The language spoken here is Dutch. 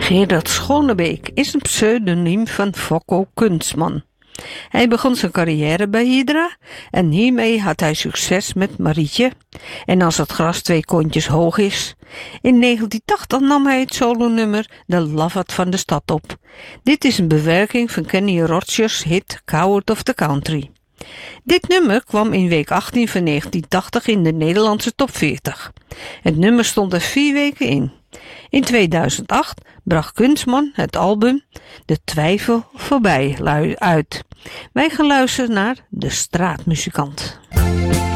Gerard Schonebeek is een pseudoniem van Fokko Kunstman. Hij begon zijn carrière bij Hydra en hiermee had hij succes met Marietje en Als het gras 2 kontjes hoog is. In 1980 nam hij het solonummer De Lafaard van de Stad op. Dit is een bewerking van Kenny Rogers' hit Coward of the Country. Dit nummer kwam in week 18 van 1980 in de Nederlandse top 40. Het nummer stond er 4 weken in. In 2008 bracht Kunstman het album De Twijfel Voorbij uit. Wij gaan luisteren naar De Straatmuzikant.